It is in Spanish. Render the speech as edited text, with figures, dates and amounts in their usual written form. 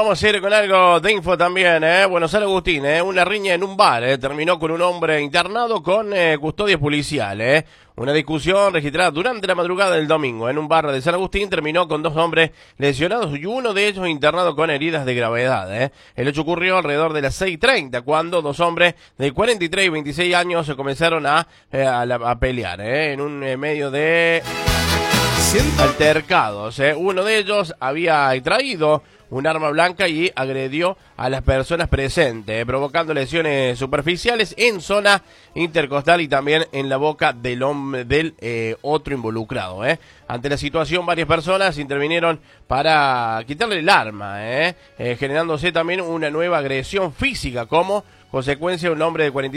vamos a ir con algo de info también, Bueno, San Agustín, una riña en un bar, terminó con un hombre internado con custodia policial, Una discusión registrada durante la madrugada del domingo en un bar de San Agustín terminó con dos hombres lesionados y uno de ellos internado con heridas de gravedad, El hecho ocurrió alrededor de las 6:30 cuando dos hombres de 43 y 26 años se comenzaron a pelear, en un medio de altercados, Uno de ellos había traído un arma blanca y agredió a las personas presentes, provocando lesiones superficiales en zona intercostal y también en la boca del otro involucrado, Ante la situación, varias personas intervinieron para quitarle el arma, generándose también una nueva agresión física como consecuencia de un hombre de 43